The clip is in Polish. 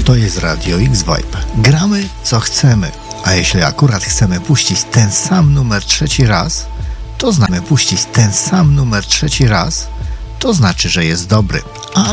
To jest Radio X-Vibe. Gramy co chcemy, a jeśli akurat chcemy puścić ten sam numer trzeci raz, to znaczy, że jest dobry.